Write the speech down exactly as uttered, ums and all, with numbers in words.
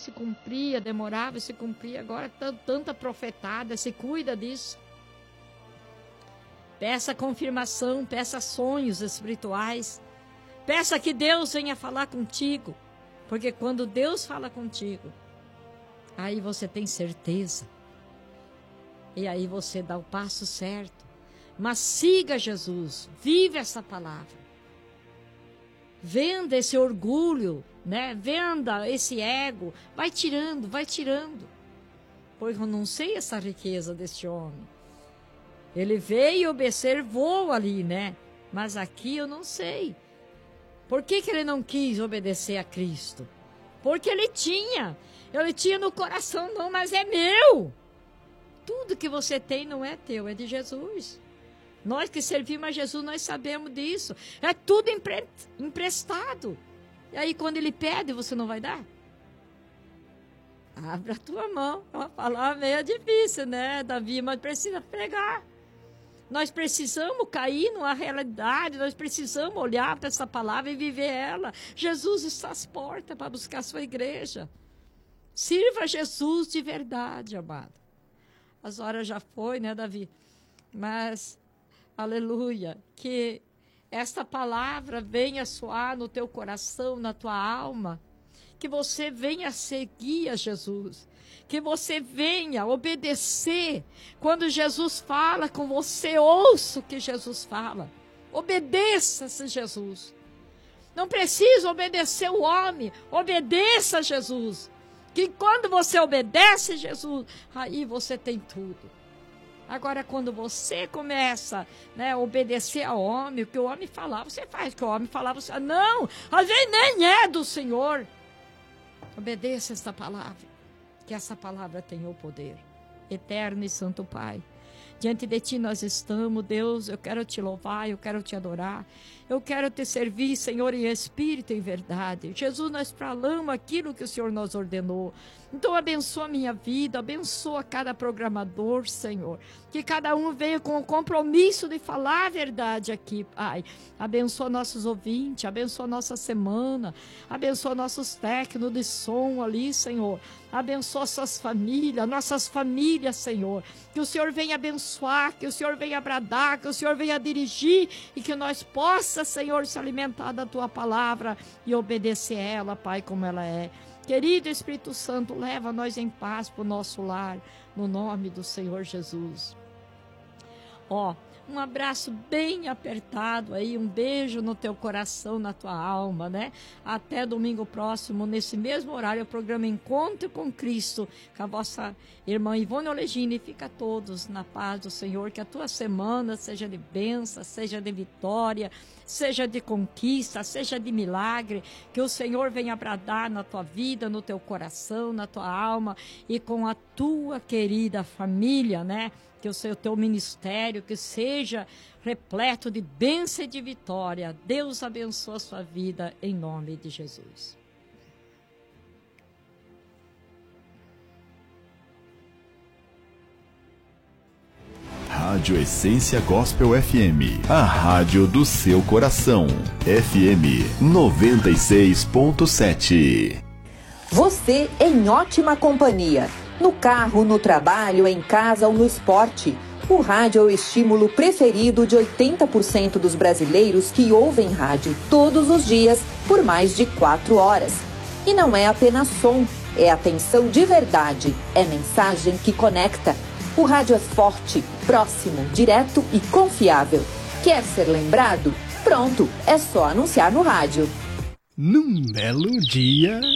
se cumpria, demorava, se cumpria. Agora tanta profetada, se cuida disso. Peça confirmação, peça sonhos espirituais. Peça que Deus venha falar contigo. Porque quando Deus fala contigo, aí você tem certeza. E aí você dá o passo certo. Mas siga Jesus, vive essa palavra. Venda esse orgulho, né? Venda esse ego. Vai tirando, vai tirando. Porque eu não sei essa riqueza deste homem. Ele veio e observou ali, né? Mas aqui eu não sei. Por que que ele não quis obedecer a Cristo? Porque ele tinha. Ele tinha no coração, não, mas é meu. Tudo que você tem não é teu, é de Jesus. Nós que servimos a Jesus, nós sabemos disso. É tudo empre... emprestado. E aí quando ele pede, você não vai dar? Abre a tua mão. É uma palavra meio difícil, né, Davi? Mas precisa pregar. Nós precisamos cair numa realidade, nós precisamos olhar para essa palavra e viver ela. Jesus está às portas para buscar a sua igreja. Sirva a Jesus de verdade, amado. As horas já foi, né, Davi? Mas, aleluia, que esta palavra venha soar no teu coração, na tua alma. Que você venha seguir a Jesus. Que você venha obedecer. Quando Jesus fala com você, ouça o que Jesus fala. Obedeça-se Jesus. Não precisa obedecer o homem. Obedeça a Jesus. Que quando você obedece a Jesus, aí você tem tudo. Agora, quando você começa, né, a obedecer ao homem, o que o homem falar, você faz. O que o homem falar, você... Não, às vezes nem é do Senhor. Obedeça esta palavra. Que essa palavra tenha o poder. Eterno e Santo Pai. Diante de Ti nós estamos, Deus, eu quero Te louvar, eu quero Te adorar. Eu quero Te servir, Senhor, em espírito e em verdade. Jesus, nós falamos aquilo que o Senhor nos ordenou. Então abençoa a minha vida, abençoa cada programador, Senhor. Que cada um venha com o compromisso de falar a verdade aqui, Pai. Abençoa nossos ouvintes, abençoa nossa semana, abençoa nossos técnicos de som ali, Senhor. Abençoa suas famílias, nossas famílias, Senhor. Que o Senhor venha abençoar, que o Senhor venha bradar, que o Senhor venha dirigir e que nós possamos, Senhor, se alimentar da Tua palavra e obedecer a ela, Pai, como ela é. Querido Espírito Santo, leva nós em paz para o nosso lar, no nome do Senhor Jesus. Ó, um abraço bem apertado aí, um beijo no teu coração, na tua alma, né? Até domingo próximo, nesse mesmo horário, o programa Encontro com Cristo, com a vossa irmã Ivone Olegini. Fica todos na paz do Senhor, que a tua semana seja de bênção, seja de vitória, seja de conquista, seja de milagre, que o Senhor venha bradar na tua vida, no teu coração, na tua alma e com a tua querida família, né? Que o seu teu ministério, que seja repleto de bênção e de vitória. Deus abençoe a sua vida, em nome de Jesus. Rádio Essência Gospel F M, a rádio do seu coração. F M noventa e seis ponto sete. Você em ótima companhia. No carro, no trabalho, em casa ou no esporte. O rádio é o estímulo preferido de oitenta por cento dos brasileiros que ouvem rádio todos os dias por mais de quatro horas. E não é apenas som, é atenção de verdade, é mensagem que conecta. O rádio é forte, próximo, direto e confiável. Quer ser lembrado? Pronto, é só anunciar no rádio. Num belo dia...